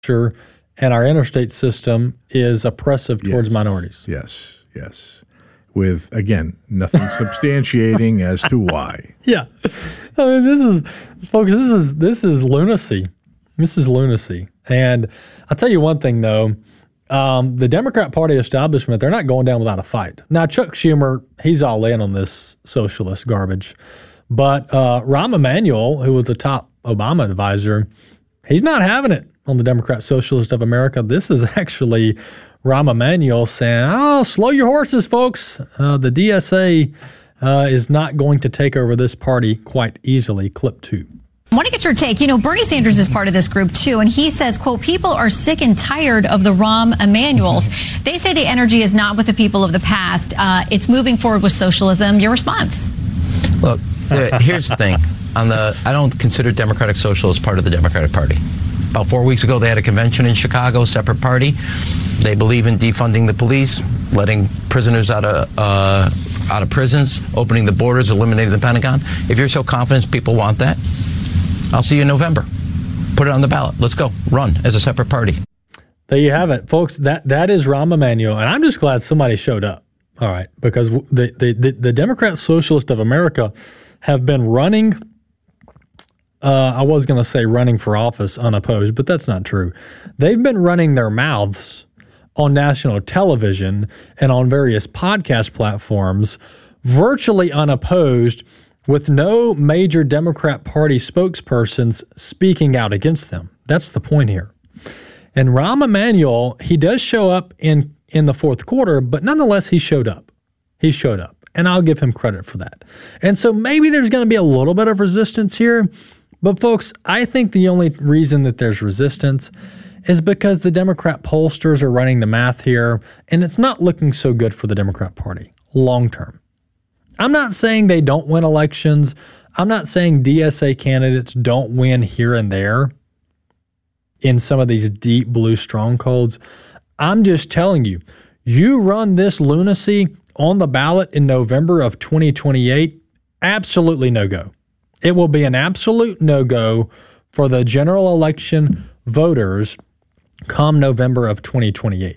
and our interstate system is oppressive towards minorities. Yes. With, again, nothing substantiating as to why. Yeah. I mean, this is lunacy. This is lunacy. And I'll tell you one thing, though. The Democrat Party establishment, they're not going down without a fight. Now, Chuck Schumer, he's all in on this socialist garbage. But Rahm Emanuel, who was the top Obama advisor, he's not having it on the Democrat Socialist of America. This is actually Rahm Emanuel saying, oh, slow your horses, folks. The DSA is not going to take over this party quite easily. Clip 2. I want to get your take. You know, Bernie Sanders is part of this group, too, and he says, quote, people are sick and tired of the Rahm Emanuels. They say the energy is not with the people of the past. It's moving forward with socialism. Your response? Look, here's the thing. I don't consider Democratic Socialists part of the Democratic Party. About 4 weeks ago, they had a convention in Chicago, separate party. They believe in defunding the police, letting prisoners out of prisons, opening the borders, eliminating the Pentagon. If you're so confident people want that, I'll see you in November. Put it on the ballot. Let's go. Run as a separate party. There you have it, folks. That is Rahm Emanuel, and I'm just glad somebody showed up. All right, because the Democrat Socialist of America have been running. I was going to say running for office unopposed, but that's not true. They've been running their mouths on national television and on various podcast platforms, virtually unopposed, with no major Democrat Party spokespersons speaking out against them. That's the point here. And Rahm Emanuel, he does show up in the fourth quarter, but nonetheless, he showed up. He showed up, and I'll give him credit for that. And so maybe there's going to be a little bit of resistance here. But folks, I think the only reason that there's resistance is because the Democrat pollsters are running the math here, and it's not looking so good for the Democrat Party long term. I'm not saying they don't win elections. I'm not saying DSA candidates don't win here and there in some of these deep blue strongholds. I'm just telling you, you run this lunacy on the ballot in November of 2028, absolutely no go. It will be an absolute no-go for the general election voters come November of 2028.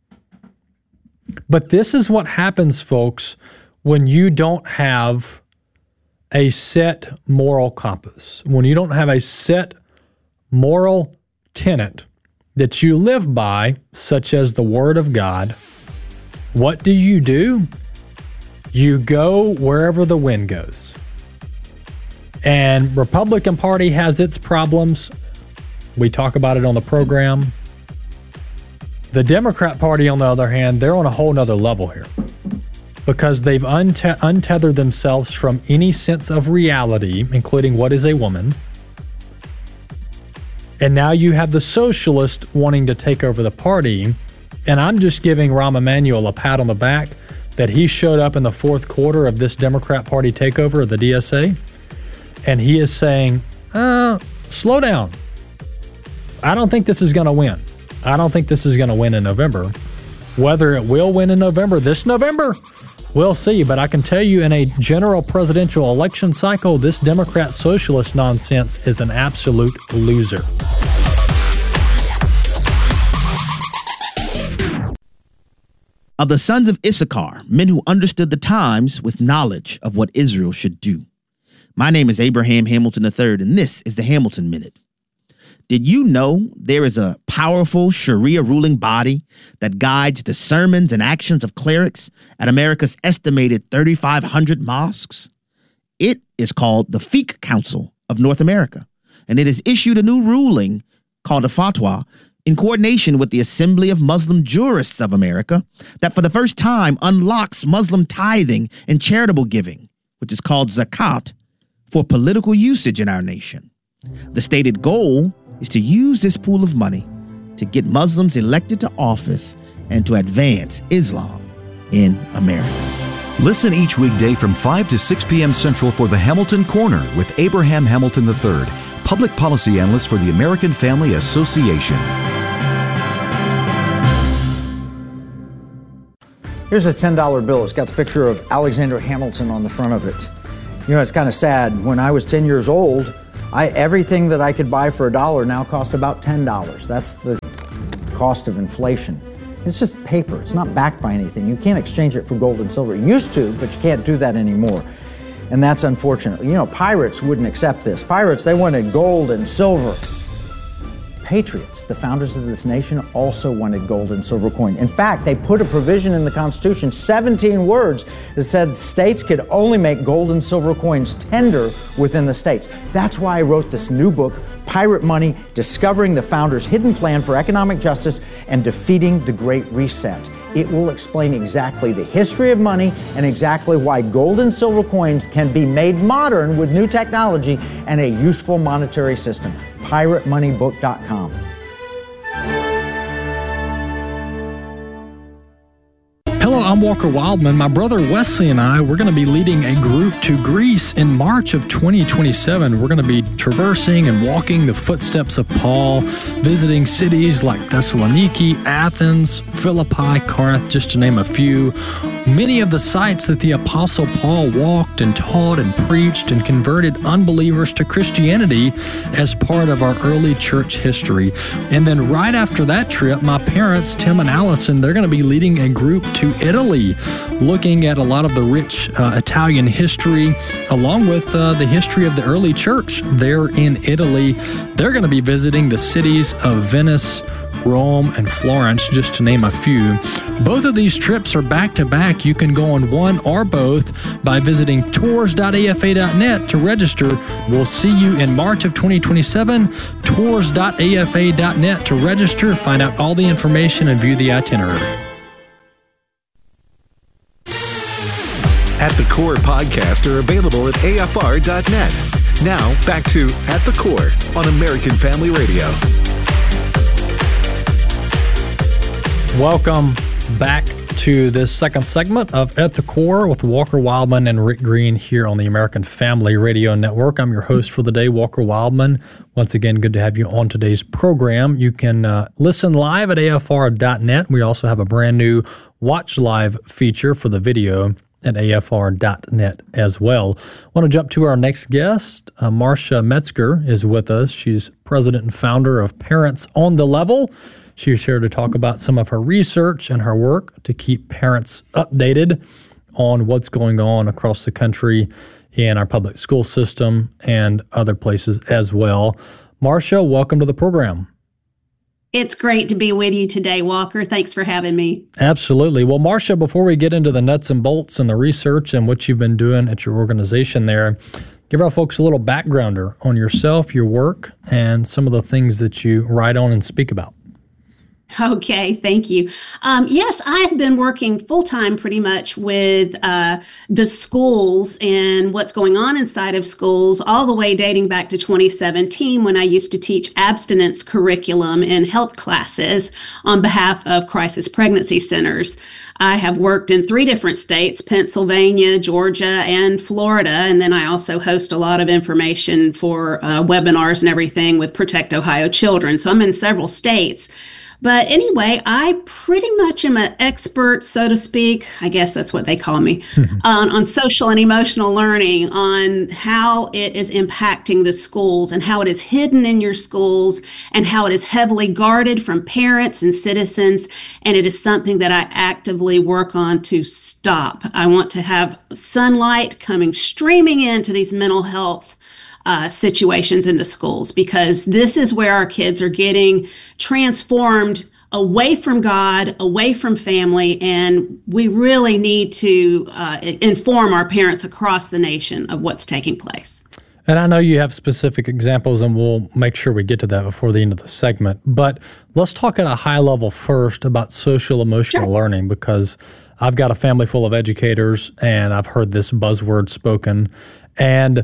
But this is what happens, folks, when you don't have a set moral compass, when you don't have a set moral tenet that you live by, such as the Word of God. What do? You go wherever the wind goes. And Republican Party has its problems. We talk about it on the program. The Democrat Party, on the other hand, they're on a whole nother level here because they've untethered themselves from any sense of reality, including what is a woman. And now you have the socialist wanting to take over the party. And I'm just giving Rahm Emanuel a pat on the back that he showed up in the fourth quarter of this Democrat Party takeover of the DSA. And he is saying, slow down. I don't think this is going to win. I don't think this is going to win in November. Whether it will win in November, this November, we'll see. But I can tell you in a general presidential election cycle, this Democrat socialist nonsense is an absolute loser. Of the sons of Issachar, men who understood the times with knowledge of what Israel should do. My name is Abraham Hamilton III, and this is the Hamilton Minute. Did you know there is a powerful Sharia ruling body that guides the sermons and actions of clerics at America's estimated 3,500 mosques? It is called the Fiqh Council of North America, and it has issued a new ruling called a fatwa in coordination with the Assembly of Muslim Jurists of America that for the first time unlocks Muslim tithing and charitable giving, which is called zakat, for political usage in our nation. The stated goal is to use this pool of money to get Muslims elected to office and to advance Islam in America. Listen each weekday from 5 to 6 p.m. Central for the Hamilton Corner with Abraham Hamilton III, public policy analyst for the American Family Association. Here's a $10 bill. It's got the picture of Alexander Hamilton on the front of it. You know, it's kind of sad. When I was 10 years old, Everything that I could buy for $1 now costs about $10. That's the cost of inflation. It's just paper. It's not backed by anything. You can't exchange it for gold and silver. You used to, but you can't do that anymore. And that's unfortunate. You know, pirates wouldn't accept this. Pirates, they wanted gold and silver. Patriots, the founders of this nation, also wanted gold and silver coin. In fact, they put a provision in the Constitution, 17 words, that said states could only make gold and silver coins tender within the states. That's why I wrote this new book, Pirate Money, Discovering the Founders' Hidden Plan for Economic Justice and Defeating the Great Reset. It will explain exactly the history of money and exactly why gold and silver coins can be made modern with new technology and a useful monetary system. PirateMoneyBook.com. Hello, I'm Walker Wildman. My brother Wesley and I, we're going to be leading a group to Greece in March of 2027. We're going to be traversing and walking the footsteps of Paul, visiting cities like Thessaloniki, Athens, Philippi, Corinth, just to name a few. Many of the sites that the Apostle Paul walked and taught and preached and converted unbelievers to Christianity as part of our early church history. And then right after that trip, my parents, Tim and Allison, they're going to be leading a group to Italy, looking at a lot of the rich Italian history, along with the history of the early church there in Italy. They're going to be visiting the cities of Venice, Rome, and Florence, just to name a few. Both of these trips are back-to-back. You can go on one or both by visiting tours.afa.net to register. We'll see you in March of 2027. Tours.afa.net to register, find out all the information, and view the itinerary. At the Core podcasts are available at afr.net. Now, back to At the Core on American Family Radio. Welcome back to this second segment of At the Core with Walker Wildman and Rick Green here on the American Family Radio Network. I'm your host for the day, Walker Wildman. Once again, good to have you on today's program. You can listen live at afr.net. We also have a brand new Watch Live feature for the video at afr.net as well. I want to jump to our next guest. Marcia Metzger is with us. She's president and founder of Parents on the Level. She's here to talk about some of her research and her work to keep parents updated on what's going on across the country in our public school system and other places as well. Marcia, welcome to the program. It's great to be with you today, Walker. Thanks for having me. Absolutely. Well, Marcia, before we get into the nuts and bolts and the research and what you've been doing at your organization there, give our folks a little backgrounder on yourself, your work, and some of the things that you write on and speak about. Okay, thank you. Yes, I've been working full-time pretty much with the schools and what's going on inside of schools, all the way dating back to 2017 when I used to teach abstinence curriculum in health classes on behalf of crisis pregnancy centers. I have worked in 3 different states, Pennsylvania, Georgia, and Florida, and then I also host a lot of information for webinars and everything with Protect Ohio Children. So I'm in several states. But anyway, I pretty much am an expert, so to speak, I guess that's what they call me, on social and emotional learning, on how it is impacting the schools and how it is hidden in your schools and how it is heavily guarded from parents and citizens. And it is something that I actively work on to stop. I want to have sunlight coming streaming into these mental health situations in the schools, because this is where our kids are getting transformed away from God, away from family, and we really need to inform our parents across the nation of what's taking place. And I know you have specific examples, and we'll make sure we get to that before the end of the segment, but let's talk at a high level first about social emotional learning, because I've got a family full of educators, and I've heard this buzzword spoken, and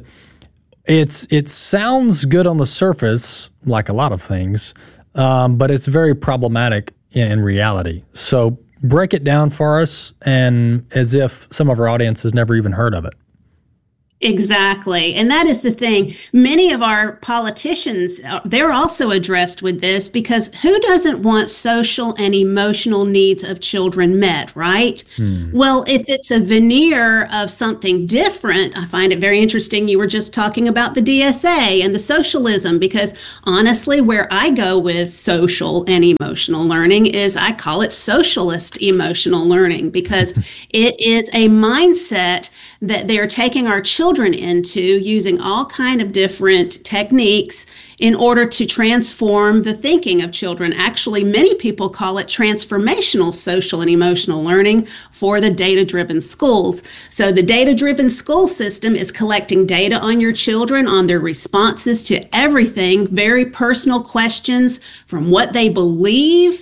it sounds good on the surface, like a lot of things, but it's very problematic in reality. So break it down for us, and as if some of our audience has never even heard of it. Exactly. And that is the thing. Many of our politicians, they're also addressed with this, because who doesn't want social and emotional needs of children met, right? Well, if it's a veneer of something different, I find it very interesting. You were just talking about the DSA and the socialism, because honestly, where I go with social and emotional learning is I call it socialist emotional learning, because it is a mindset that they're taking our children into, using all kind of different techniques in order to transform the thinking of children. Actually, many people call it transformational social and emotional learning for the data-driven schools. So the data-driven school system is collecting data on your children, on their responses to everything, very personal questions from what they believe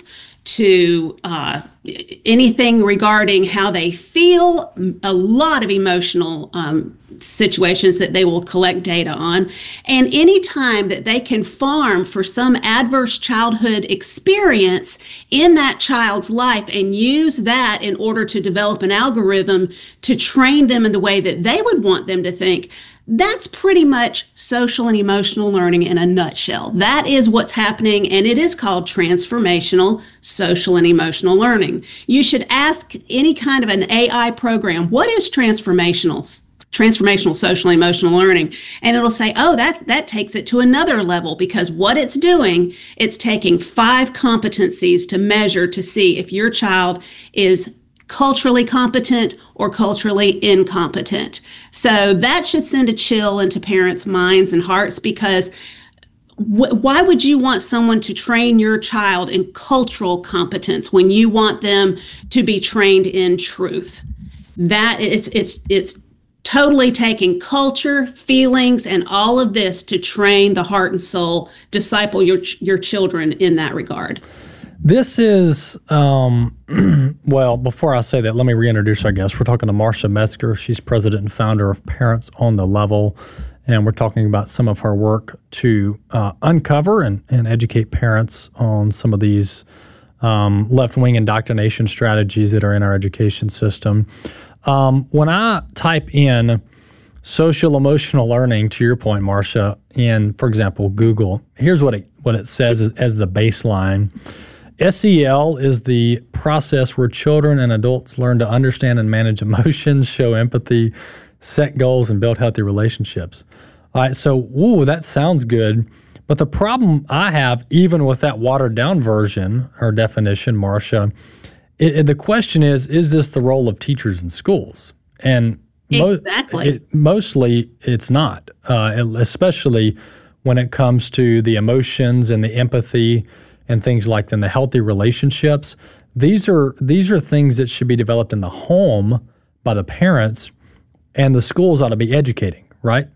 to anything regarding how they feel, a lot of emotional situations that they will collect data on. And any time that they can farm for some adverse childhood experience in that child's life and use that in order to develop an algorithm to train them in the way that they would want them to think, that's pretty much social and emotional learning in a nutshell. That is what's happening, and it is called transformational social and emotional learning. You should ask any kind of an AI program, what is transformational social and emotional learning? And it'll say, oh, that takes it to another level, because what it's doing, it's taking 5 competencies to measure to see if your child is culturally competent or culturally incompetent. So that should send a chill into parents' minds and hearts, because why would you want someone to train your child in cultural competence when you want them to be trained in truth? That it's totally taking culture, feelings, and all of this to train the heart and soul, disciple your children in that regard. This is, well, before I say that, let me reintroduce our guest. We're talking to Marcia Metzger. She's president and founder of Parents on the Level, and we're talking about some of her work to uncover and educate parents on some of these left-wing indoctrination strategies that are in our education system. When I type in social emotional learning, to your point, Marcia, in, for example, Google, here's what it says as the baseline. SEL is the process where children and adults learn to understand and manage emotions, show empathy, set goals, and build healthy relationships. All right, so, that sounds good. But the problem I have, even with that watered-down version or definition, Marcia, the question is this the role of teachers in schools? And exactly. Mostly it's not, especially when it comes to the emotions and the empathy and things like that, and the healthy relationships. These are things that should be developed in the home by the parents, and the schools ought to be educating, right?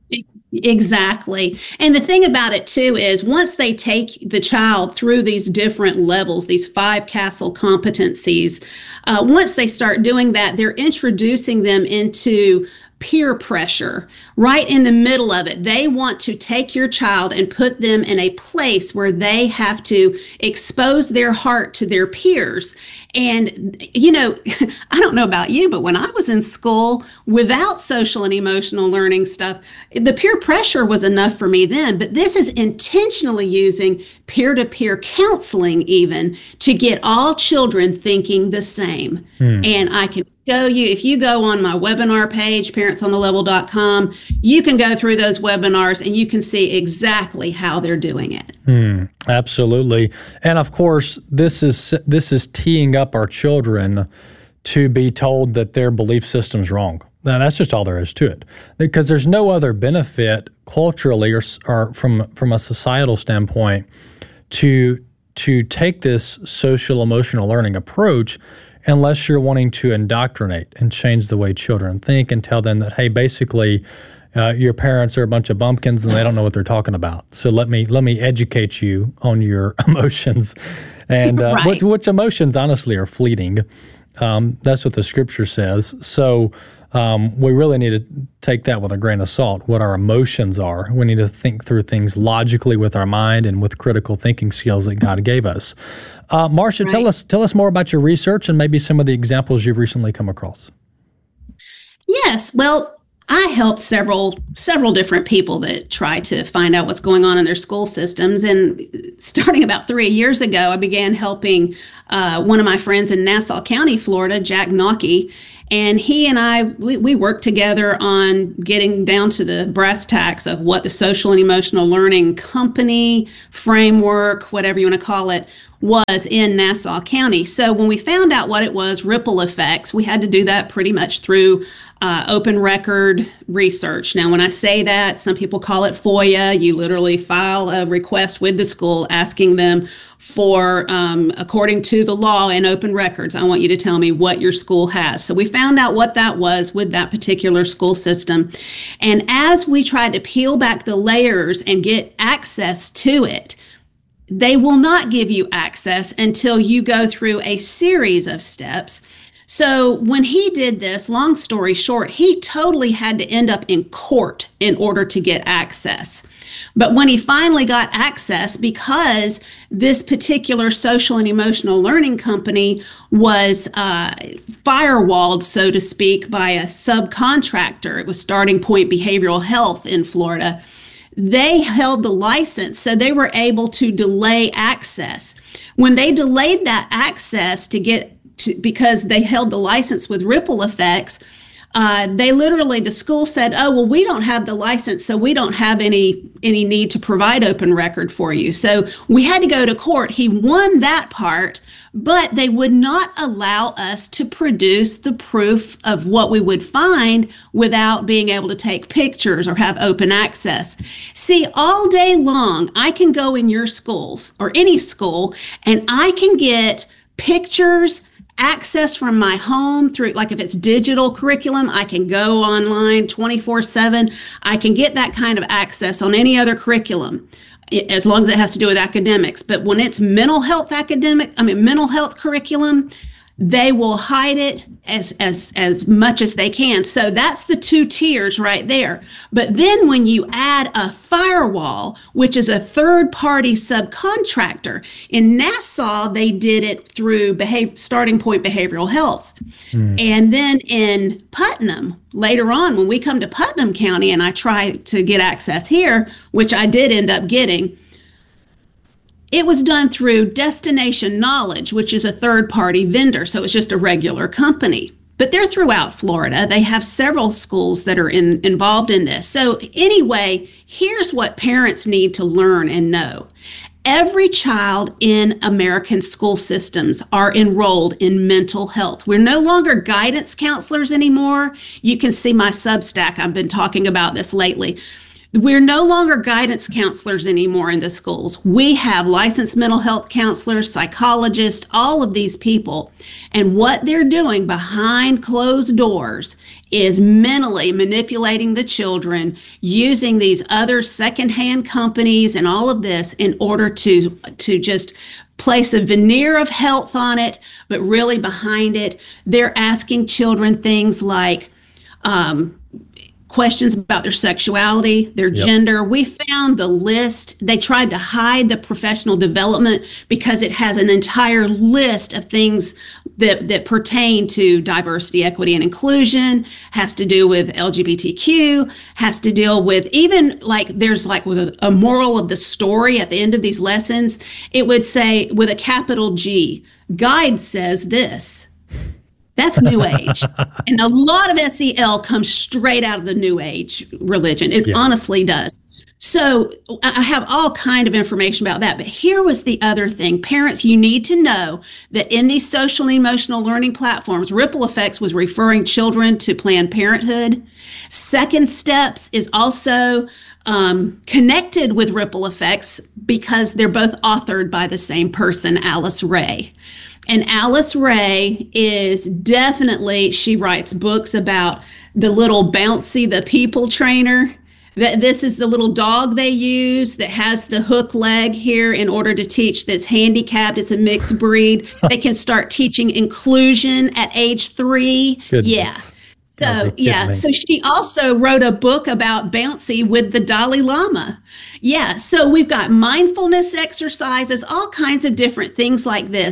Exactly. And the thing about it, too, is once they take the child through these different levels, these 5 CASEL competencies, once they start doing that, they're introducing them into peer pressure right in the middle of it. They want to take your child and put them in a place where they have to expose their heart to their peers. And, I don't know about you, but when I was in school without social and emotional learning stuff, the peer pressure was enough for me then. But this is intentionally using peer-to-peer counseling even to get all children thinking the same. And I can show you, if you go on my webinar page, parentsonthelevel.com, you can go through those webinars and you can see exactly how they're doing it. Absolutely. And of course, this is teeing up our children to be told that their belief system's wrong. Now, that's just all there is to it, because there's no other benefit culturally or from a societal standpoint to take this social emotional learning approach unless you're wanting to indoctrinate and change the way children think and tell them that, hey, basically, your parents are a bunch of bumpkins and they don't know what they're talking about. So let me educate you on your emotions, and right. which emotions honestly are fleeting. That's what the scripture says. So we really need to take that with a grain of salt, what our emotions are. We need to think through things logically with our mind and with critical thinking skills that God gave us. Marcia, right. Tell us more about your research and maybe some of the examples you've recently come across. Yes. Well, I help several different people that try to find out what's going on in their school systems. And starting about 3 years ago, I began helping one of my friends in Nassau County, Florida, Jack Nockey. And he and I, we worked together on getting down to the brass tacks of what the social and emotional learning company, framework, whatever you want to call it, was in Nassau County. So when we found out what it was, ripple effects, we had to do that pretty much through open record research. Now, when I say that, some people call it FOIA. You literally file a request with the school asking them for, according to the law and open records, I want you to tell me what your school has. So we found out what that was with that particular school system. And as we tried to peel back the layers and get access to it, they will not give you access until you go through a series of steps. So when he did this, long story short, he totally had to end up in court in order to get access. But when he finally got access, because this particular social and emotional learning company was firewalled, so to speak, by a subcontractor, it was Starting Point Behavioral Health in Florida. They held the license, so they were able to delay access. When they delayed that access because they held the license with ripple effects, the school said, oh, well, we don't have the license, so we don't have any need to provide open record for you. So we had to go to court. He won that part, but they would not allow us to produce the proof of what we would find without being able to take pictures or have open access. See, all day long, I can go in your schools or any school, and I can get pictures, access from my home through, like if it's digital curriculum, I can go online 24/7. I can get that kind of access on any other curriculum, as long as it has to do with academics. But when it's mental health curriculum, they will hide it as much as they can. So that's the two tiers right there. But then when you add a firewall, which is a third-party subcontractor, in Nassau, they did it through Starting Point Behavioral Health. And then in Putnam, later on, when we come to Putnam County and I try to get access here, which I did end up getting, it was done through Destination Knowledge, which is a third-party vendor, so it's just a regular company. But they're throughout Florida. They have several schools that are involved in this. So anyway, here's what parents need to learn and know. Every child in American school systems are enrolled in mental health. We're no longer guidance counselors anymore. You can see my Substack. I've been talking about this lately. We're no longer guidance counselors anymore in the schools. We have licensed mental health counselors, psychologists, all of these people. And what they're doing behind closed doors is mentally manipulating the children, using these other secondhand companies and all of this in order to just place a veneer of health on it, but really behind it, they're asking children things like, questions about their sexuality, their gender. We found the list. They tried to hide the professional development because it has an entire list of things that pertain to diversity, equity, and inclusion, has to do with LGBTQ, has to deal with even like there's like with a moral of the story at the end of these lessons. It would say with a capital G, guide says this. That's New Age. And a lot of SEL comes straight out of the New Age religion. It honestly does. So I have all kind of information about that. But here was the other thing. Parents, you need to know that in these social and emotional learning platforms, Ripple Effects was referring children to Planned Parenthood. Second Steps is also connected with Ripple Effects because they're both authored by the same person, Alice Ray. And Alice Ray is definitely, she writes books about the little Bouncy the people trainer. This is the little dog they use that has the hook leg here in order to teach, that's handicapped. It's a mixed breed. They can start teaching inclusion at age 3. Goodness. Yeah. So, so she also wrote a book about Bouncy with the Dalai Lama. Yeah, so we've got mindfulness exercises, all kinds of different things like this.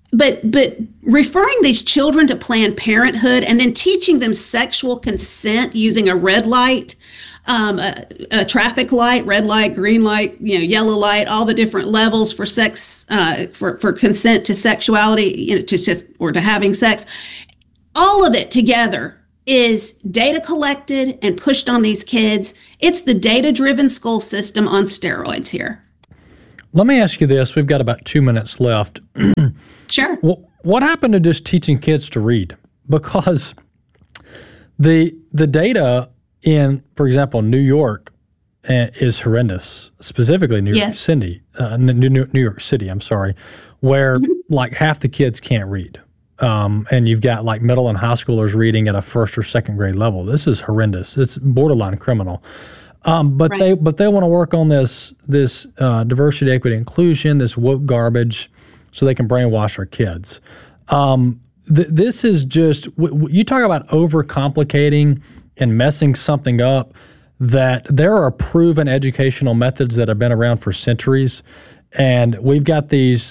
But referring these children to Planned Parenthood and then teaching them sexual consent using a red light, a traffic light, red light, green light, yellow light, all the different levels for sex, for consent to sexuality, to having sex, all of it together is data collected and pushed on these kids. It's the data-driven school system on steroids here. Let me ask you this. We've got about 2 minutes left. Sure. What happened to just teaching kids to read? Because the data in, for example, New York is horrendous, specifically New York City, New York City, I'm sorry, where like half the kids can't read. And you've got like middle and high schoolers reading at a first or second grade level. This is horrendous. It's borderline criminal. But they want to work on this diversity, equity, inclusion, this woke garbage, so they can brainwash our kids. This is just, you talk about overcomplicating and messing something up, that there are proven educational methods that have been around for centuries. And we've got these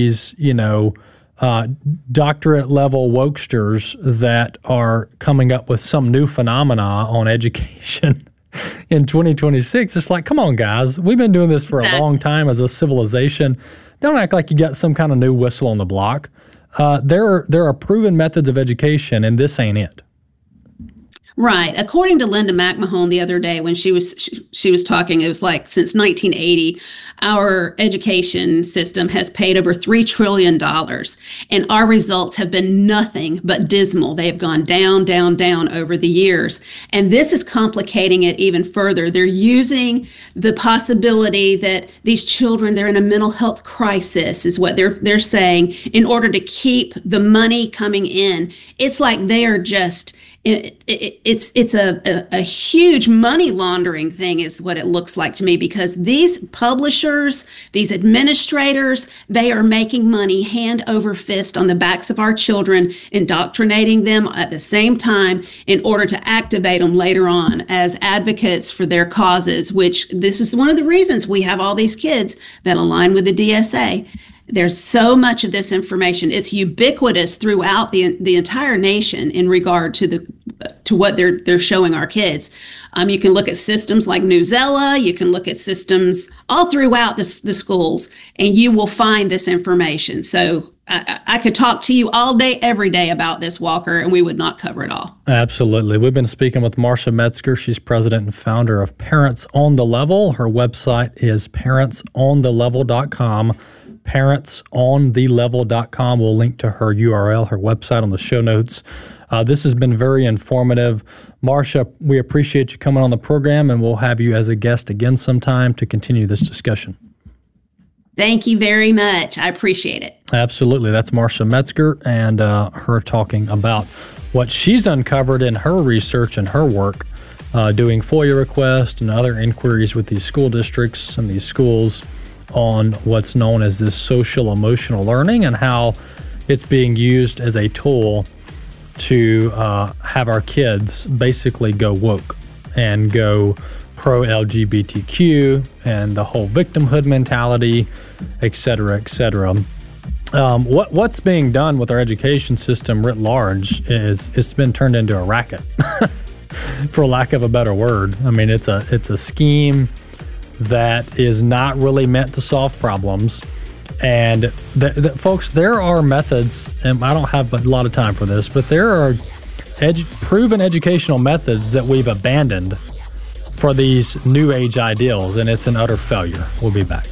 doctorate level wokesters that are coming up with some new phenomena on education in 2026. It's like, come on, guys. We've been doing this for a long time as a civilization. Don't act like you got some kind of new whistle on the block. There are proven methods of education, and this ain't it. Right. According to Linda McMahon the other day when she was talking, it was like since 1980, our education system has paid over $3 trillion, and our results have been nothing but dismal. They have gone down, down, down over the years. And this is complicating it even further. They're using the possibility that these children, they're in a mental health crisis, is what they're saying, in order to keep the money coming in. It's like they are just... It's a huge money laundering thing is what it looks like to me, because these publishers, these administrators, they are making money hand over fist on the backs of our children, indoctrinating them at the same time in order to activate them later on as advocates for their causes, which this is one of the reasons we have all these kids that align with the DSA. There's so much of this information. It's ubiquitous throughout the entire nation in regard to what they're showing our kids. You can look at systems like Newsela. You can look at systems all throughout the schools, and you will find this information. So I could talk to you all day, every day about this, Walker, and we would not cover it all. Absolutely. We've been speaking with Marcia Metzger. She's president and founder of Parents on the Level. Her website is parentsonthelevel.com. parentsonthelevel.com. We'll link to her URL, her website, on the show notes. This has been very informative. Marcia, we appreciate you coming on the program, and we'll have you as a guest again sometime to continue this discussion. Thank you very much. I appreciate it. Absolutely. That's Marcia Metzger, and her talking about what she's uncovered in her research and her work, doing FOIA requests and other inquiries with these school districts and these schools on what's known as this social emotional learning, and how it's being used as a tool to have our kids basically go woke and go pro-LGBTQ and the whole victimhood mentality, et cetera, et cetera. What's being done with our education system writ large is it's been turned into a racket, for lack of a better word. I mean, it's a scheme that is not really meant to solve problems. And folks, there are methods, and I don't have a lot of time for this, but there are proven educational methods that we've abandoned for these new age ideals, and it's an utter failure. We'll be back.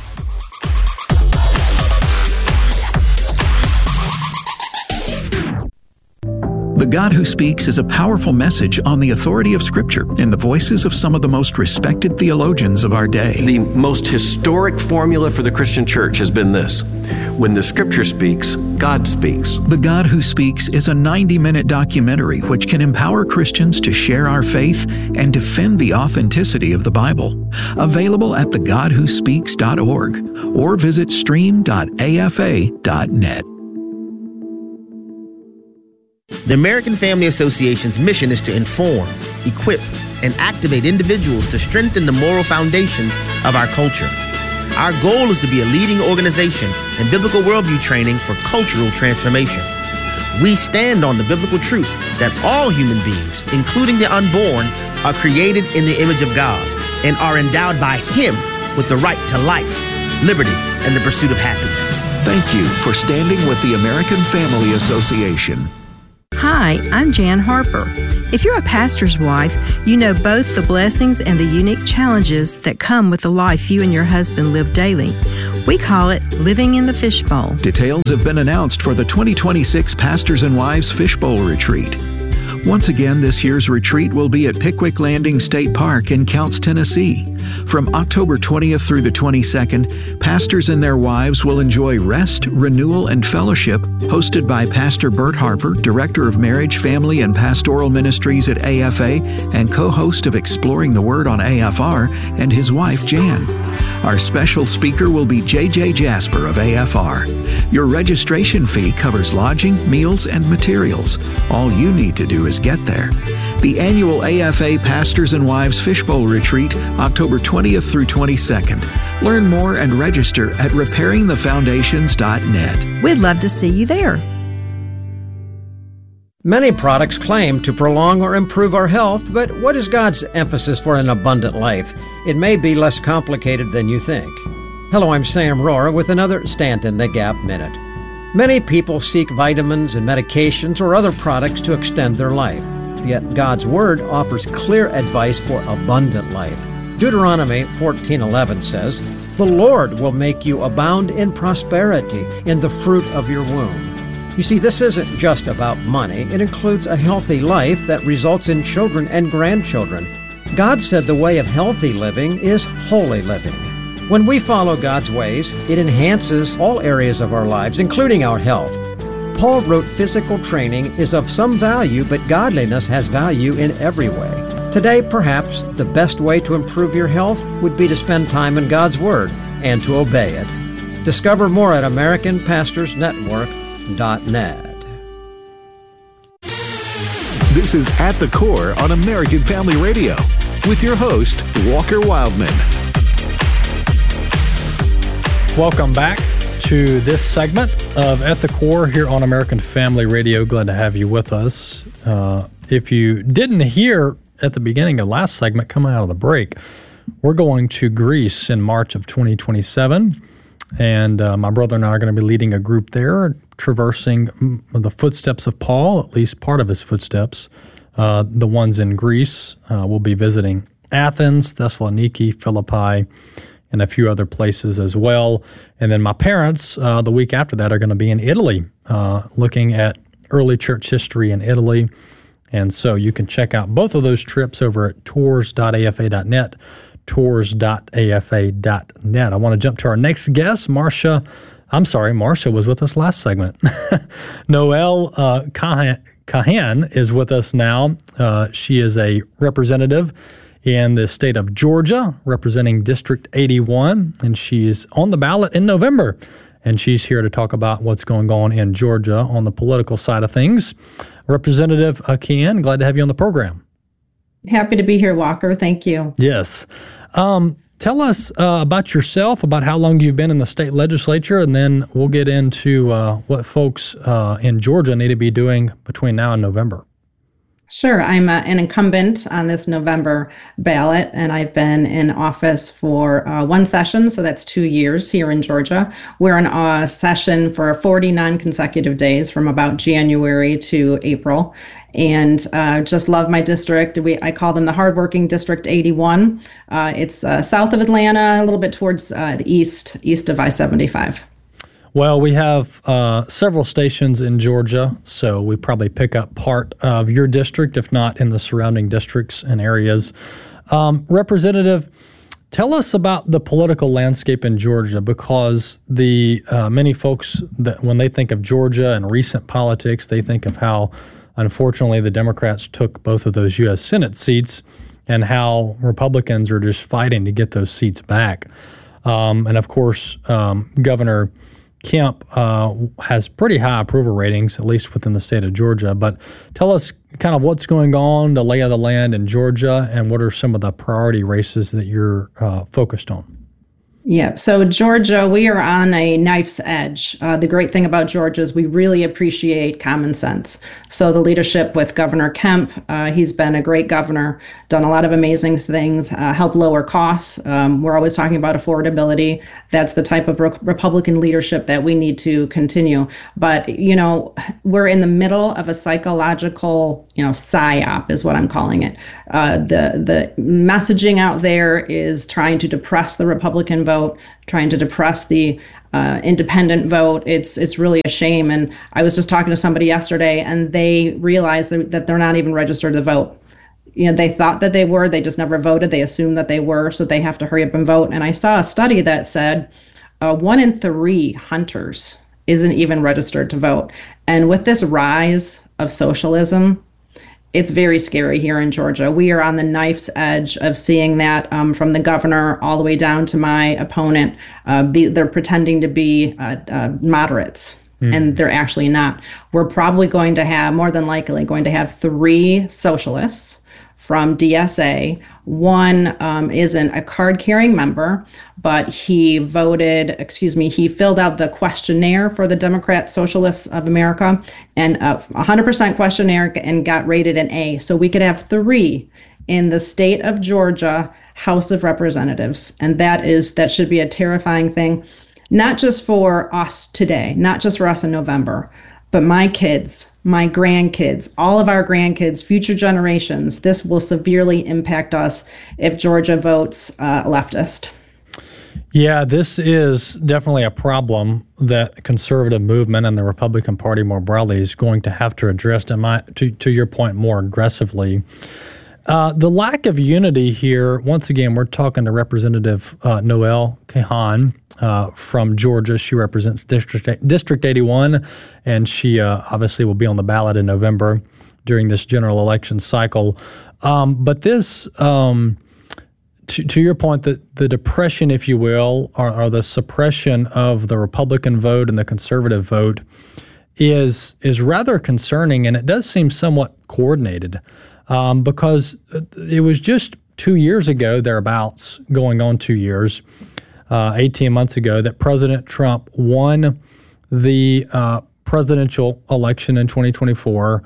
The God Who Speaks is a powerful message on the authority of Scripture in the voices of some of the most respected theologians of our day. The most historic formula for the Christian church has been this: when the Scripture speaks, God speaks. The God Who Speaks is a 90-minute documentary which can empower Christians to share our faith and defend the authenticity of the Bible. Available at thegodwhospeaks.org or visit stream.afa.net. The American Family Association's mission is to inform, equip, and activate individuals to strengthen the moral foundations of our culture. Our goal is to be a leading organization in biblical worldview training for cultural transformation. We stand on the biblical truth that all human beings, including the unborn, are created in the image of God and are endowed by Him with the right to life, liberty, and the pursuit of happiness. Thank you for standing with the American Family Association. Hi, I'm Jan Harper. If you're a pastor's wife, you know both the blessings and the unique challenges that come with the life you and your husband live daily. We call it living in the fishbowl. Details have been announced for the 2026 Pastors and Wives Fishbowl Retreat. Once again, this year's retreat will be at Pickwick Landing State Park in Counce, Tennessee. From October 20th through the 22nd, pastors and their wives will enjoy rest, renewal, and fellowship hosted by Pastor Bert Harper, Director of Marriage, Family, and Pastoral Ministries at AFA and co-host of Exploring the Word on AFR, and his wife, Jan. Our special speaker will be J.J. Jasper of AFR. Your registration fee covers lodging, meals, and materials. All you need to do is get there. The annual AFA Pastors and Wives Fishbowl Retreat, October 20th through 22nd. Learn more and register at repairingthefoundations.net. We'd love to see you there. Many products claim to prolong or improve our health, but what is God's emphasis for an abundant life? It may be less complicated than you think. Hello, I'm Sam Rohrer with another Stand in the Gap Minute. Many people seek vitamins and medications or other products to extend their life. Yet God's Word offers clear advice for abundant life. Deuteronomy 14:11 says, "The Lord will make you abound in prosperity, in the fruit of your womb." You see, this isn't just about money. It includes a healthy life that results in children and grandchildren. God said the way of healthy living is holy living. When we follow God's ways, it enhances all areas of our lives, including our health. Paul wrote physical training is of some value, but godliness has value in every way. Today, perhaps, the best way to improve your health would be to spend time in God's Word and to obey it. Discover more at AmericanPastorsNetwork.net. This is At the Core on American Family Radio with your host, Walker Wildman. Welcome back to this segment of At the Core here on American Family Radio. Glad to have you with us. If you didn't hear at the beginning of last segment coming out of the break, we're going to Greece in March of 2027. And my brother and I are going to be leading a group there, traversing the footsteps of Paul, at least part of his footsteps. The ones in Greece, we'll be visiting Athens, Thessaloniki, Philippi, and a few other places as well. And then my parents, the week after that, are going to be in Italy, looking at early church history in Italy. And so you can check out both of those trips over at tours.afa.net. tours.afa.net. I want to jump to our next guest, Marcia was with us last segment. Noelle Cahan is with us now. She is a representative in the state of Georgia, representing District 81, and she's on the ballot in November. And she's here to talk about what's going on in Georgia on the political side of things. Representative Cahan, glad to have you on the program. Happy to be here, Walker. Thank you. Yes. Tell us about yourself, about how long you've been in the state legislature, and then we'll get into what folks in Georgia need to be doing between now and November. Sure. I'm an incumbent on this November ballot, and I've been in office for one session, so that's 2 years here in Georgia. We're in a session for 40 non-consecutive days from about January to April. And just love my district. I call them the hardworking District 81. It's south of Atlanta, a little bit towards the east of I-75. Well, we have several stations in Georgia, so we probably pick up part of your district, if not in the surrounding districts and areas. Representative, tell us about the political landscape in Georgia, because the many folks, that when they think of Georgia and recent politics, they think of how unfortunately, the Democrats took both of those U.S. Senate seats and how Republicans are just fighting to get those seats back. And, of course, Governor Kemp has pretty high approval ratings, at least within the state of Georgia. But tell us kind of what's going on, the lay of the land in Georgia, and what are some of the priority races that you're focused on? Yeah, so Georgia, we are on a knife's edge. The great thing about Georgia is we really appreciate common sense. So the leadership with Governor Kemp, he's been a great governor, done a lot of amazing things, helped lower costs. We're always talking about affordability. That's the type of Republican leadership that we need to continue. But, we're in the middle of a psychological, psyop is what I'm calling it. The messaging out there is trying to depress the Republican vote, trying to depress the independent vote. It's really a shame. And I was just talking to somebody yesterday, and they realized that they're not even registered to vote. They thought that they were, they just never voted. They assumed that they were, so they have to hurry up and vote. And I saw a study that said 1 in 3 hunters isn't even registered to vote. And with this rise of socialism, it's very scary here in Georgia. We are on the knife's edge of seeing that from the governor all the way down to my opponent. They're pretending to be moderates, and they're actually not. We're probably going to have, more than likely, going to have 3 socialists from DSA. One isn't a card-carrying member, but he filled out the questionnaire for the Democrat Socialists of America, and 100% questionnaire, and got rated an A. So we could have 3 in the state of Georgia House of Representatives. And that should be a terrifying thing, not just for us today, not just for us in November, but my kids, my grandkids, all of our grandkids, future generations. This will severely impact us if Georgia votes leftist. Yeah, this is definitely a problem that the conservative movement and the Republican Party more broadly is going to have to address, to your point, more aggressively. The lack of unity here, once again, we're talking to Representative Noelle Kahan from Georgia. She represents District 81, and she obviously will be on the ballot in November during this general election cycle. But this, to your point, the depression, if you will, or the suppression of the Republican vote and the conservative vote is rather concerning, and it does seem somewhat coordinated. Because it was just 2 years ago, thereabouts, going on 2 years, 18 months ago, that President Trump won the presidential election in 2024.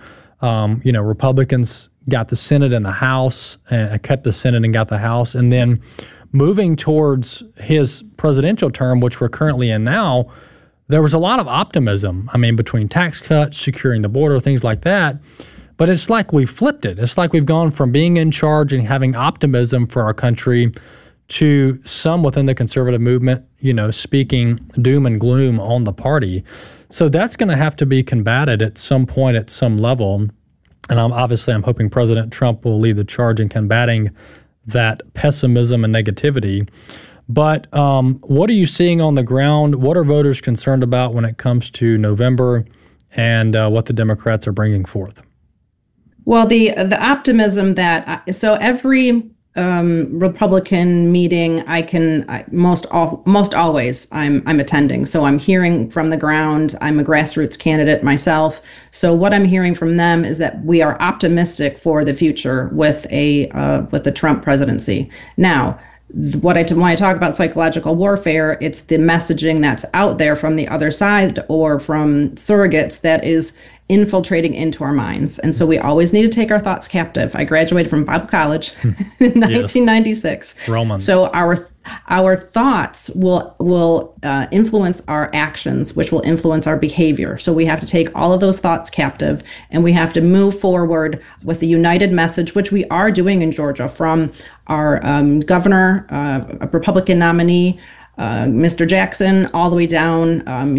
Republicans got the Senate and the House, kept the Senate and got the House. And then moving towards his presidential term, which we're currently in now, there was a lot of optimism. Between tax cuts, securing the border, things like that. But it's like we flipped it. It's like we've gone from being in charge and having optimism for our country to some within the conservative movement, speaking doom and gloom on the party. So that's going to have to be combated at some point, at some level. And I'm hoping President Trump will lead the charge in combating that pessimism and negativity. But what are you seeing on the ground? What are voters concerned about when it comes to November and what the Democrats are bringing forth? Well, the optimism so every Republican meeting most always I'm attending. So I'm hearing from the ground. I'm a grassroots candidate myself. So what I'm hearing from them is that we are optimistic for the future with the Trump presidency. Now, when I talk about psychological warfare, it's the messaging that's out there from the other side or from surrogates that is infiltrating into our minds. And so we always need to take our thoughts captive. I graduated from Bible College in 1996. Roman. So our thoughts will influence our actions, which will influence our behavior. So we have to take all of those thoughts captive, and we have to move forward with the united message, which we are doing in Georgia, from our governor, a Republican nominee, Mr. Jackson, all the way down.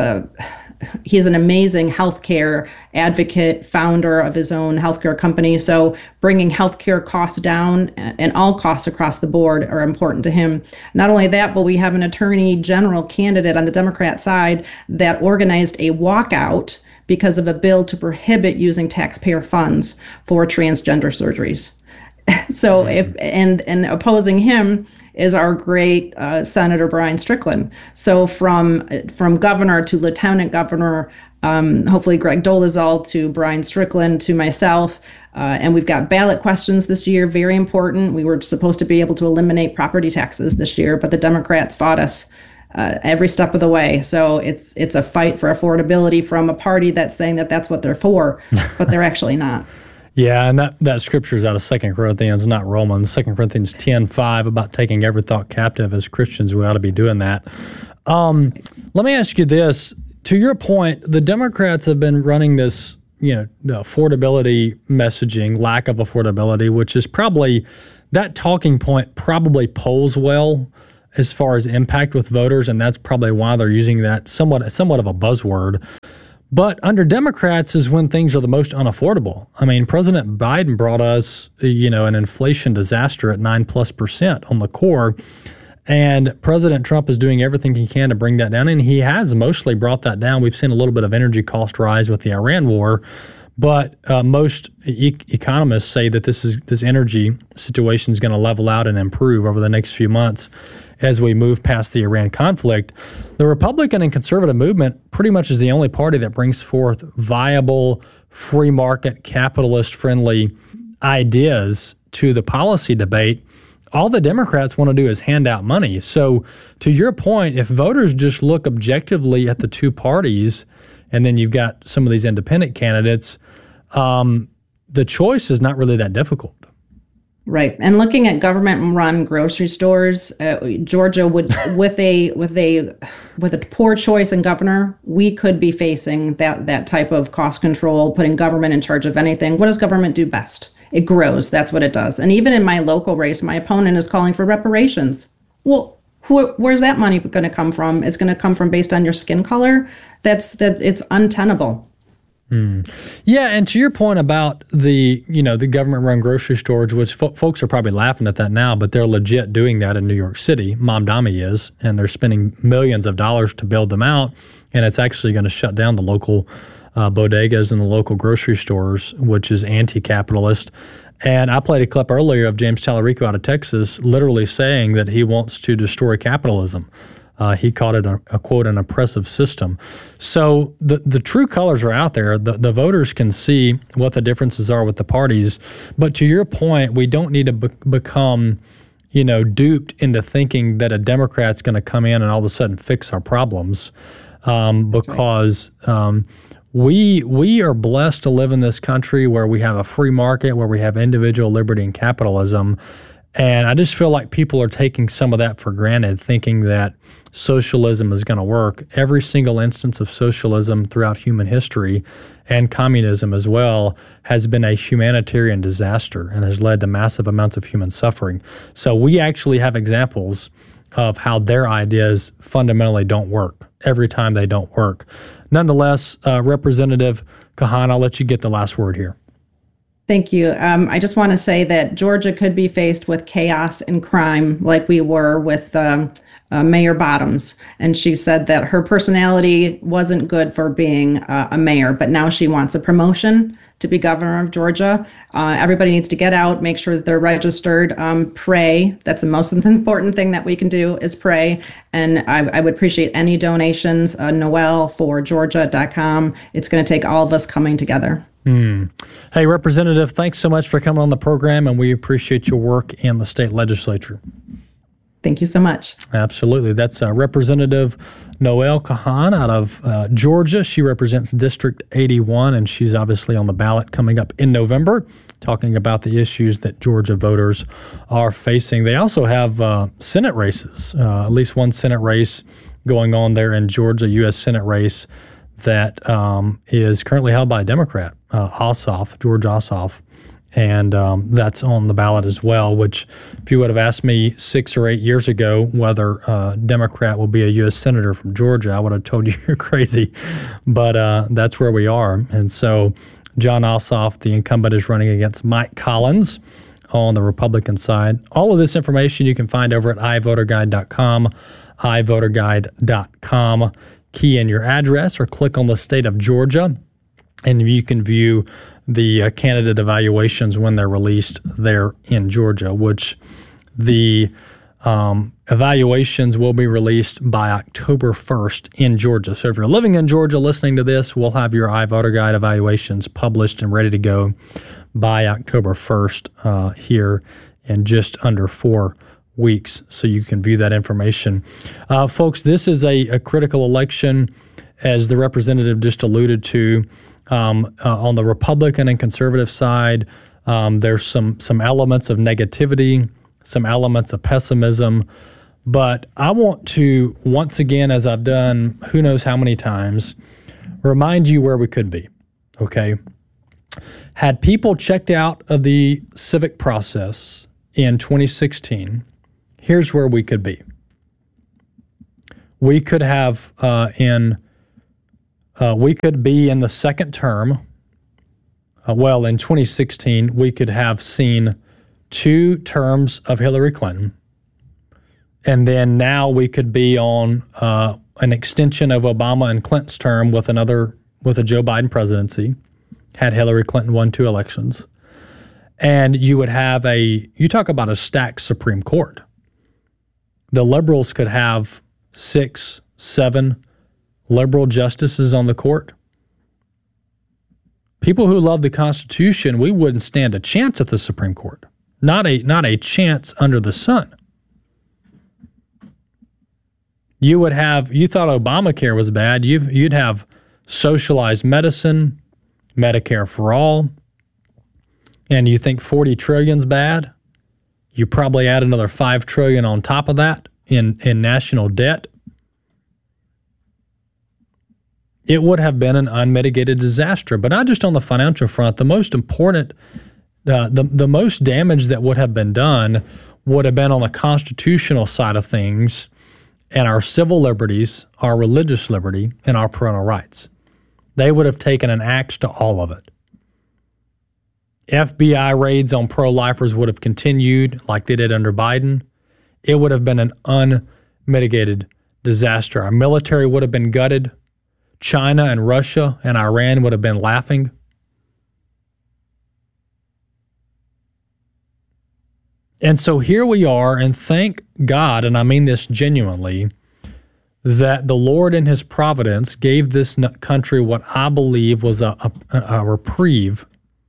He's an amazing healthcare advocate, founder of his own healthcare company. So bringing healthcare costs down, and all costs across the board are important to him. Not only that, but we have an attorney general candidate on the Democrat side that organized a walkout because of a bill to prohibit using taxpayer funds for transgender surgeries. So and opposing him is our great Senator Brian Strickland. So from governor to lieutenant governor, hopefully Greg Dolezal, to Brian Strickland, to myself. And we've got ballot questions this year, very important. We were supposed to be able to eliminate property taxes this year, but the Democrats fought us every step of the way. So it's a fight for affordability from a party that's saying that that's what they're for, but they're actually not. Yeah, and that scripture is out of 2 Corinthians, not Romans. 2 Corinthians 10:5 about taking every thought captive. As Christians, we ought to be doing that. Let me ask you this. To your point, the Democrats have been running this, affordability messaging, lack of affordability, which is probably, that talking point probably polls well as far as impact with voters, and that's probably why they're using that somewhat of a buzzword. But under Democrats is when things are the most unaffordable. I mean, President Biden brought us, an inflation disaster at 9+% on the core, and President Trump is doing everything he can to bring that down, and he has mostly brought that down. We've seen a little bit of energy cost rise with the Iran war, but most economists say that this energy situation is going to level out and improve over the next few months as we move past the Iran conflict. The Republican and conservative movement pretty much is the only party that brings forth viable, free market, capitalist-friendly ideas to the policy debate. All the Democrats want to do is hand out money. So to your point, if voters just look objectively at the two parties, and then you've got some of these independent candidates, the choice is not really that difficult. Right. And looking at government-run grocery stores, Georgia would, with a poor choice in governor, we could be facing that type of cost control, putting government in charge of anything. What does government do best? It grows. That's what it does. And even in my local race, my opponent is calling for reparations. Well, where's that money going to come from? It's going to come from based on your skin color. It's untenable. Yeah, and to your point about the government-run grocery stores, which folks are probably laughing at that now, but they're legit doing that in New York City. Mamdani is, and they're spending millions of dollars to build them out, and it's actually going to shut down the local bodegas and the local grocery stores, which is anti-capitalist. And I played a clip earlier of James Tallarico out of Texas literally saying that he wants to destroy capitalism. He called it, a quote, an oppressive system. So the true colors are out there. The voters can see what the differences are with the parties. But to your point, we don't need to become, duped into thinking that a Democrat's going to come in and all of a sudden fix our problems, because we are blessed to live in this country where we have a free market, where we have individual liberty and capitalism. And I just feel like people are taking some of that for granted, thinking that socialism is going to work. Every single instance of socialism throughout human history, and communism as well, has been a humanitarian disaster and has led to massive amounts of human suffering. So we actually have examples of how their ideas fundamentally don't work every time they don't work. Nonetheless, Representative Kahan, I'll let you get the last word here. Thank you. I just want to say that Georgia could be faced with chaos and crime like we were with Mayor Bottoms. And she said that her personality wasn't good for being a mayor, but now she wants a promotion to be governor of Georgia. Everybody needs to get out, make sure that they're registered, pray. That's the most important thing that we can do is pray. And I would appreciate any donations, noel4georgia.com. It's going to take all of us coming together. Hey, Representative, thanks so much for coming on the program, and we appreciate your work in the state legislature. Thank you so much. Absolutely. That's Representative Noel Kahan out of Georgia. She represents District 81, and she's obviously on the ballot coming up in November, talking about the issues that Georgia voters are facing. They also have Senate races, at least one Senate race going on there in Georgia, U.S. Senate race that is currently held by a Democrat, Ossoff, George Ossoff, and that's on the ballot as well, which if you would have asked me 6 or 8 years ago whether a Democrat will be a U.S. Senator from Georgia, I would have told you you're crazy, but that's where we are. And so John Ossoff, the incumbent, is running against Mike Collins on the Republican side. All of this information you can find over at iVoterGuide.com, iVoterGuide.com. Key in your address or click on the state of Georgia, and you can view the candidate evaluations when they're released there in Georgia, which the Evaluations will be released by October 1st in Georgia. So if you're living in Georgia listening to this, we'll have your iVoter Guide evaluations published and ready to go by October 1st here in just under 4 weeks, so you can view that information. Folks, this is a critical election, as the representative just alluded to. On the Republican and conservative side, there's some elements of negativity, some elements of pessimism. But I want to, once again, as I've done who knows how many times, remind you where we could be, okay? Had people checked out of the civic process in 2016, here's where we could be. We could have we could be in the second term. In 2016, we could have seen 2 terms of Hillary Clinton. And then now we could be on an extension of Obama and Clinton's term with a Joe Biden presidency, had Hillary Clinton won 2 elections. And you would have you talk about a stacked Supreme Court. The liberals could have 6, 7 liberal justices on the court. People who love the Constitution, we wouldn't stand a chance at the Supreme Court. Not a chance under the sun. You thought Obamacare was bad. You'd have socialized medicine, Medicare for all, and you think $40 trillion's bad. You probably add another $5 trillion on top of that in national debt. It would have been an unmitigated disaster, but not just on the financial front. The most important, the most damage that would have been done would have been on the constitutional side of things and our civil liberties, our religious liberty, and our parental rights. They would have taken an axe to all of it. FBI raids on pro-lifers would have continued like they did under Biden. It would have been an unmitigated disaster. Our military would have been gutted. China and Russia and Iran would have been laughing. And so here we are, and thank God, and I mean this genuinely, that the Lord in His providence gave this country what I believe was a reprieve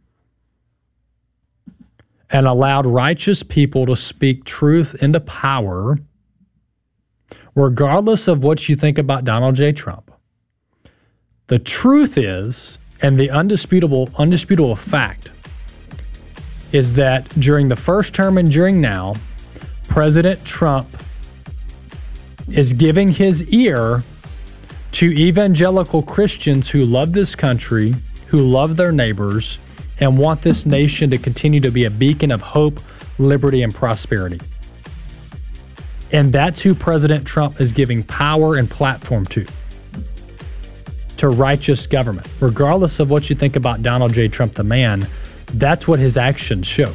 and allowed righteous people to speak truth into power, regardless of what you think about Donald J. Trump. The truth is, and the undisputable fact, is that during the first term and during now, President Trump is giving his ear to evangelical Christians who love this country, who love their neighbors, and want this nation to continue to be a beacon of hope, liberty, and prosperity. And that's who President Trump is giving power and platform to righteous government. Regardless of what you think about Donald J. Trump, the man, that's what his actions show.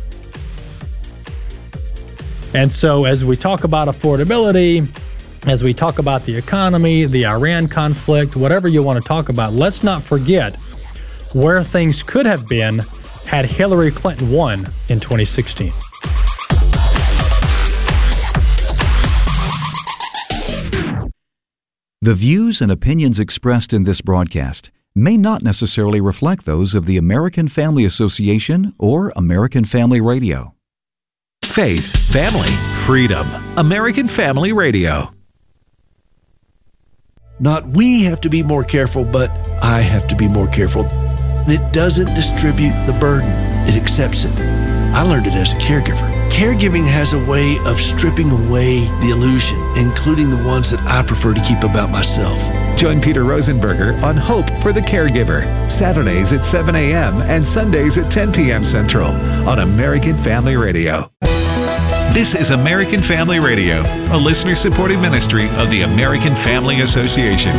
And so as we talk about affordability, as we talk about the economy, the Iran conflict, whatever you want to talk about, let's not forget where things could have been had Hillary Clinton won in 2016. The views and opinions expressed in this broadcast may not necessarily reflect those of the American Family Association or American Family Radio. Faith, family, freedom. American Family Radio. Not we have to be more careful, but I have to be more careful. It doesn't distribute the burden. It accepts it. I learned it as a caregiver. Caregiving has a way of stripping away the illusion, including the ones that I prefer to keep about myself. Join Peter Rosenberger on Hope for the Caregiver, Saturdays at 7 a.m. and Sundays at 10 p.m. Central on American Family Radio. This is American Family Radio, a listener-supported ministry of the American Family Association.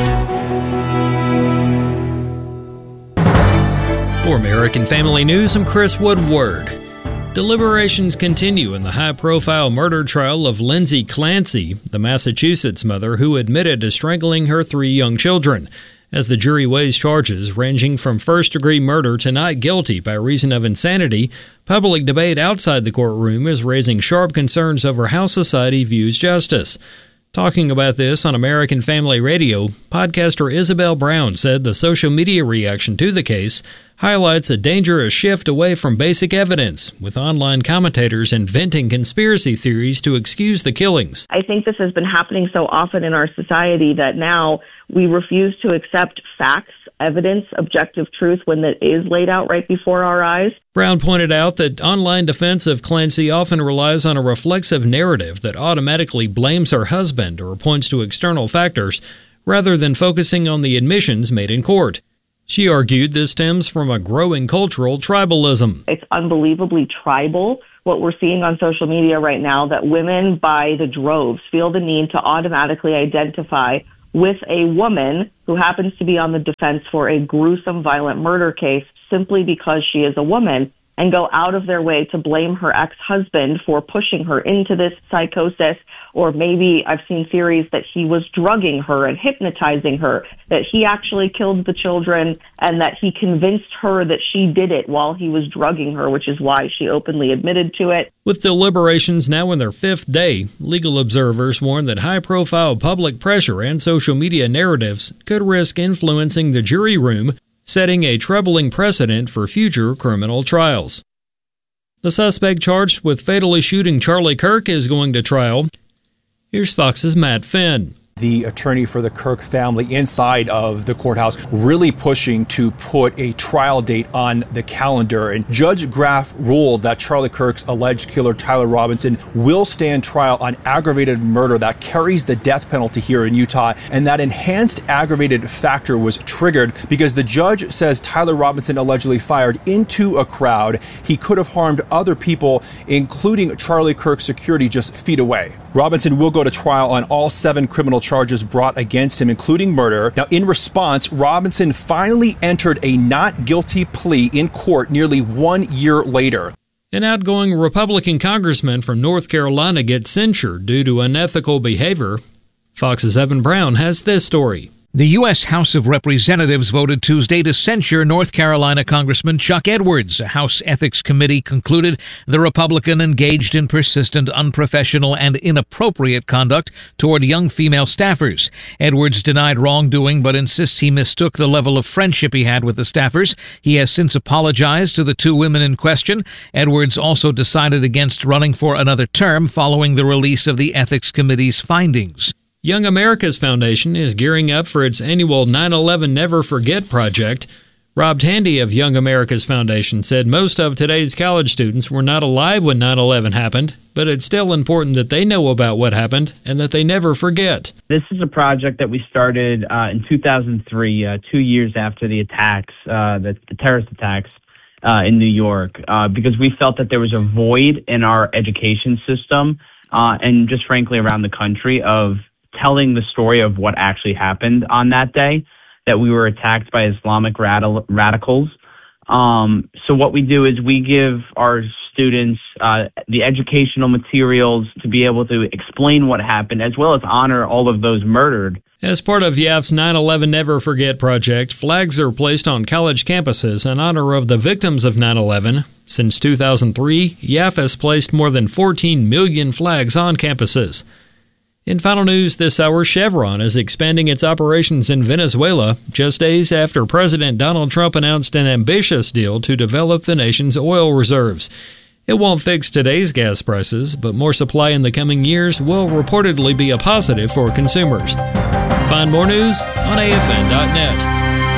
For American Family News, I'm Chris Woodward. Deliberations continue in the high-profile murder trial of Lindsay Clancy, the Massachusetts mother who admitted to strangling her 3 young children. As the jury weighs charges ranging from first-degree murder to not guilty by reason of insanity, public debate outside the courtroom is raising sharp concerns over how society views justice. Talking about this on American Family Radio, podcaster Isabel Brown said the social media reaction to the case highlights a dangerous shift away from basic evidence, with online commentators inventing conspiracy theories to excuse the killings. I think this has been happening so often in our society that now we refuse to accept facts, evidence, objective truth when that is laid out right before our eyes. Brown pointed out that online defense of Clancy often relies on a reflexive narrative that automatically blames her husband or points to external factors, rather than focusing on the admissions made in court. She argued this stems from a growing cultural tribalism. It's unbelievably tribal, what we're seeing on social media right now, that women by the droves feel the need to automatically identify with a woman who happens to be on the defense for a gruesome, violent murder case simply because she is a woman, and go out of their way to blame her ex-husband for pushing her into this psychosis. Or maybe I've seen theories that he was drugging her and hypnotizing her, that he actually killed the children, and that he convinced her that she did it while he was drugging her, which is why she openly admitted to it. With deliberations now in their 5th day, legal observers warn that high-profile public pressure and social media narratives could risk influencing the jury room, setting a troubling precedent for future criminal trials. The suspect charged with fatally shooting Charlie Kirk is going to trial. Here's Fox's Matt Finn. The attorney for the Kirk family inside of the courthouse really pushing to put a trial date on the calendar. And Judge Graff ruled that Charlie Kirk's alleged killer, Tyler Robinson, will stand trial on aggravated murder that carries the death penalty here in Utah. And that enhanced aggravated factor was triggered because the judge says Tyler Robinson allegedly fired into a crowd. He could have harmed other people, including Charlie Kirk's security just feet away. Robinson will go to trial on all 7 criminal charges brought against him, including murder. Now, in response, Robinson finally entered a not guilty plea in court nearly 1 year later. An outgoing Republican congressman from North Carolina gets censured due to unethical behavior. Fox's Evan Brown has this story. The U.S. House of Representatives voted Tuesday to censure North Carolina Congressman Chuck Edwards. A House Ethics Committee concluded the Republican engaged in persistent, unprofessional, and inappropriate conduct toward young female staffers. Edwards denied wrongdoing, but insists he mistook the level of friendship he had with the staffers. He has since apologized to the 2 women in question. Edwards also decided against running for another term following the release of the Ethics Committee's findings. Young America's Foundation is gearing up for its annual 9/11 Never Forget project. Rob Tandy of Young America's Foundation said most of today's college students were not alive when 9/11 happened, but it's still important that they know about what happened and that they never forget. This is a project that we started in 2003, 2 years after the attacks, the terrorist attacks in New York, because we felt that there was a void in our education system and just frankly around the country of telling the story of what actually happened on that day, that we were attacked by Islamic radicals. So what we do is we give our students the educational materials to be able to explain what happened, as well as honor all of those murdered. As part of YAF's 9/11 Never Forget project, flags are placed on college campuses in honor of the victims of 9/11. Since 2003, YAF has placed more than 14 million flags on campuses. In final news this hour, Chevron is expanding its operations in Venezuela just days after President Donald Trump announced an ambitious deal to develop the nation's oil reserves. It won't fix today's gas prices, but more supply in the coming years will reportedly be a positive for consumers. Find more news on AFN.net.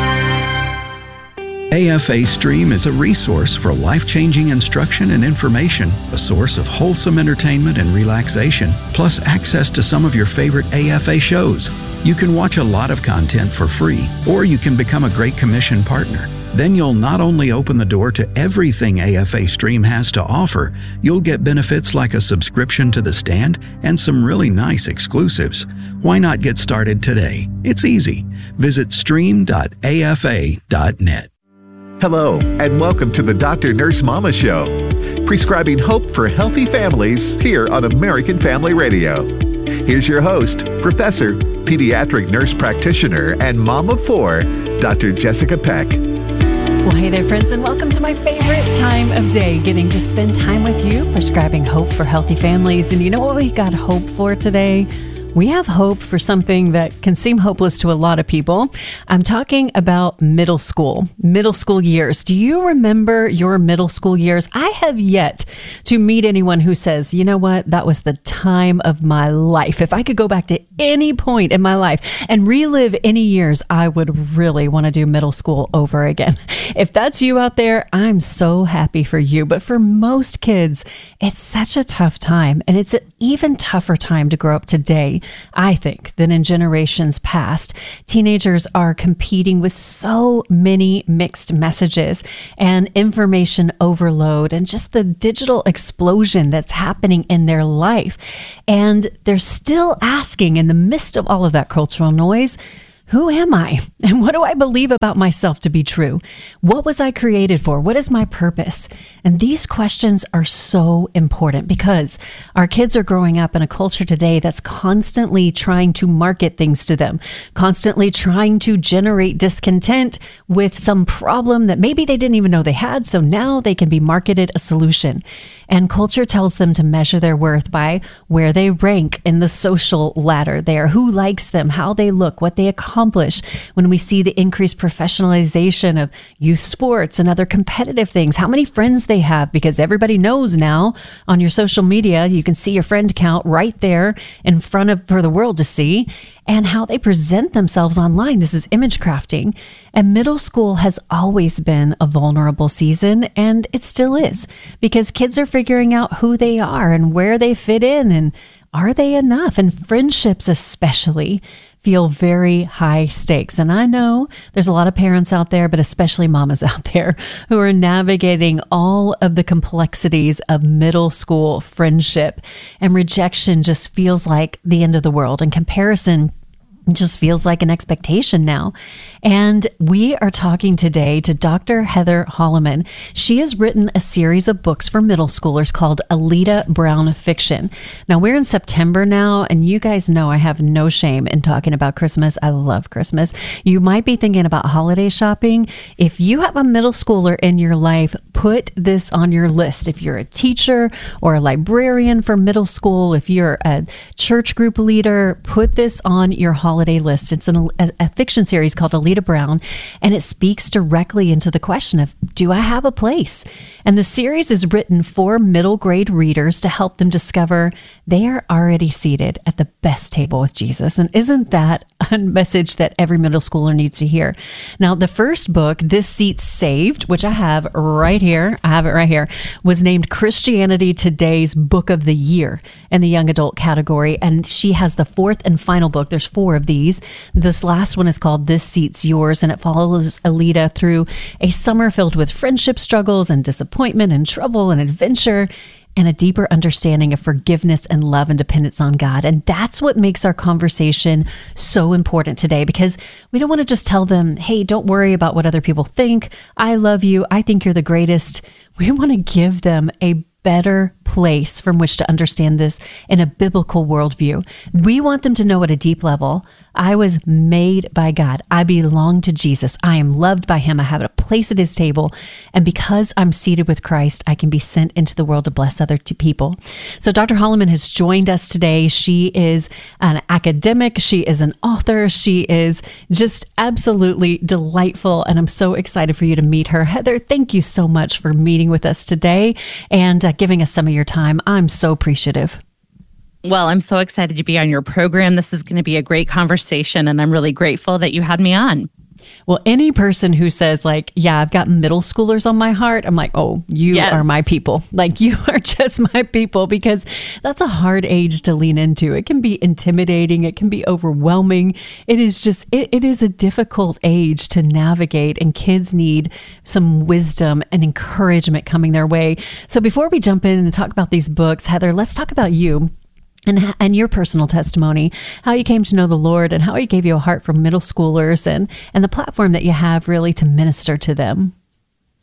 AFA Stream is a resource for life-changing instruction and information, a source of wholesome entertainment and relaxation, plus access to some of your favorite AFA shows. You can watch a lot of content for free, or you can become a Great Commission partner. Then you'll not only open the door to everything AFA Stream has to offer, you'll get benefits like a subscription to The Stand and some really nice exclusives. Why not get started today? It's easy. Visit stream.afa.net. Hello, and welcome to the Dr. Nurse Mama Show, prescribing hope for healthy families here on American Family Radio. Here's your host, Professor pediatric nurse practitioner and mom of 4, Dr. Jessica Peck. Well, hey there, friends, and welcome to my favorite time of day, getting to spend time with you, prescribing hope for healthy families. And you know what we got hope for today? We have hope for something that can seem hopeless to a lot of people. I'm talking about middle school years. Do you remember your middle school years? I have yet to meet anyone who says, you know what, that was the time of my life. If I could go back to any point in my life and relive any years, I would really want to do middle school over again. If that's you out there, I'm so happy for you. But for most kids, it's such a tough time. And it's an even tougher time to grow up today, I think, than in generations past. Teenagers are competing with so many mixed messages and information overload and just the digital explosion that's happening in their life. And they're still asking, in the midst of all of that cultural noise, who am I? And what do I believe about myself to be true? What was I created for? What is my purpose? And these questions are so important because our kids are growing up in a culture today that's constantly trying to market things to them, constantly trying to generate discontent with some problem that maybe they didn't even know they had. So now they can be marketed a solution. And culture tells them to measure their worth by where they rank in the social ladder there, who likes them, how they look, what they accomplish. When we see the increased professionalization of youth sports and other competitive things, how many friends they have, because everybody knows now on your social media, you can see your friend count right there in front of for the world to see, and how they present themselves online. This is image crafting. And middle school has always been a vulnerable season, and it still is, because kids are figuring out who they are and where they fit in and are they enough? And friendships especially feel very high stakes. And I know there's a lot of parents out there, but especially mamas out there, who are navigating all of the complexities of middle school friendship. And rejection just feels like the end of the world. And comparison just feels like an expectation now. And we are talking today to Dr. Heather Holleman. She has written a series of books for middle schoolers called Alita Brown Fiction. Now, we're in September now, and you guys know I have no shame in talking about Christmas. I love Christmas. You might be thinking about holiday shopping. If you have a middle schooler in your life, put this on your list. If you're a teacher or a librarian for middle school, if you're a church group leader, put this on your holiday list. It's a fiction series called Alita Brown, and it speaks directly into the question of, do I have a place? And the series is written for middle grade readers to help them discover they are already seated at the best table with Jesus. And isn't that a message that every middle schooler needs to hear? Now, the first book, This Seat Saved, which I have right here, was named Christianity Today's Book of the Year in the young adult category. And she has the fourth and final book. There's 4 of these. This last one is called This Seat's Yours, and it follows Alita through a summer filled with friendship struggles and disappointment and trouble and adventure, and a deeper understanding of forgiveness and love and dependence on God. And that's what makes our conversation so important today, because we don't want to just tell them, hey, don't worry about what other people think. I love you. I think you're the greatest. We want to give them a better place from which to understand this in a biblical worldview. We want them to know at a deep level, I was made by God. I belong to Jesus. I am loved by him. I have a place at his table. And because I'm seated with Christ, I can be sent into the world to bless other people. So Dr. Holleman has joined us today. She is an academic. She is an author. She is just absolutely delightful. And I'm so excited for you to meet her. Heather, thank you so much for meeting with us today and giving us some of your time. I'm so appreciative. Well, I'm so excited to be on your program. This is going to be a great conversation, and I'm really grateful that you had me on. Well, any person who says like, yeah, I've got middle schoolers on my heart, I'm like, oh, you are my people. Like, you are just my people, because that's a hard age to lean into. It can be intimidating. It can be overwhelming. It is just, it is a difficult age to navigate, and kids need some wisdom and encouragement coming their way. So before we jump in and talk about these books, Heather, let's talk about you. And your personal testimony, how you came to know the Lord and how he gave you a heart for middle schoolers and the platform that you have really to minister to them.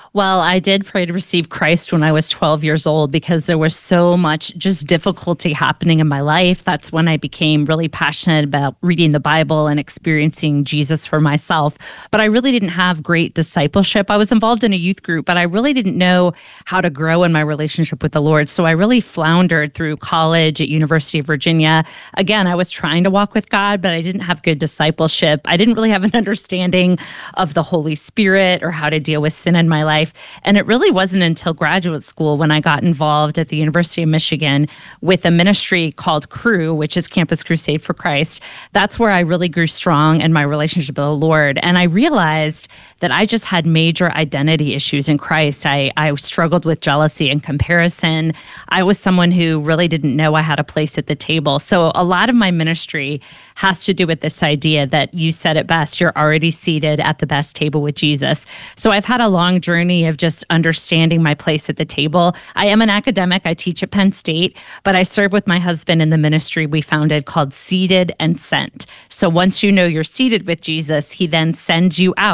Well, I did pray to receive Christ when I was 12 years old because there was so much just difficulty happening in my life. That's when I became really passionate about reading the Bible and experiencing Jesus for myself. But I really didn't have great discipleship. I was involved in a youth group, but I really didn't know how to grow in my relationship with the Lord. So I really floundered through college at University of Virginia. Again, I was trying to walk with God, but I didn't have good discipleship. I didn't really have an understanding of the Holy Spirit or how to deal with sin in my life. And it really wasn't until graduate school when I got involved at the University of Michigan with a ministry called Cru, which is Campus Crusade for Christ. That's where I really grew strong in my relationship with the Lord. And I realized that I just had major identity issues in Christ. I struggled with jealousy and comparison. I was someone who really didn't know I had a place at the table. So a lot of my ministry has to do with this idea that you said it best, you're already seated at the best table with Jesus. So I've had a long journey of just understanding my place at the table. I am an academic. I teach at Penn State, but I serve with my husband in the ministry we founded called Seated and Sent. So once you know you're seated with Jesus, he then sends you out